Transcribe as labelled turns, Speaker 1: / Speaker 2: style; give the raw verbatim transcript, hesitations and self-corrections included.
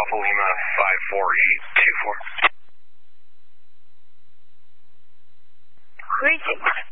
Speaker 1: Alpha Lima five four eight two four.
Speaker 2: Greetings.